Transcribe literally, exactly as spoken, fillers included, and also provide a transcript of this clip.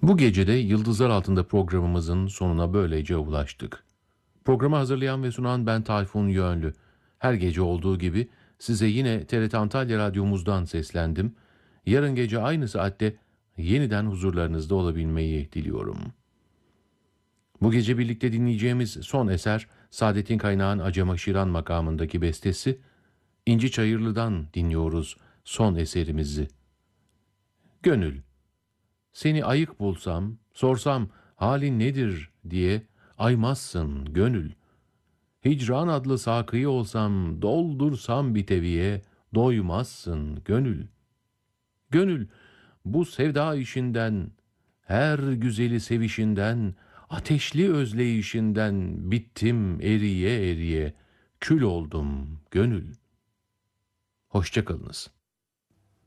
Bu gece de Yıldızlar Altında programımızın sonuna böylece ulaştık. Programı hazırlayan ve sunan ben Tayfun Yönlü. Her gece olduğu gibi size yine T R T Antalya Radyomuzdan seslendim. Yarın gece aynı saatte yeniden huzurlarınızda olabilmeyi diliyorum. Bu gece birlikte dinleyeceğimiz son eser Saadettin Kaynağ'ın Acema Şiran makamındaki bestesi. İnci Çayırlı'dan dinliyoruz son eserimizi. Gönül. Seni ayık bulsam, sorsam halin nedir diye aymazsın gönül. Hicran adlı sakıyı olsam, doldursam bir teviye, doymazsın gönül. Gönül, bu sevda işinden, her güzeli sevişinden, ateşli özleyişinden bittim eriye eriye, kül oldum gönül. Hoşça kalınız.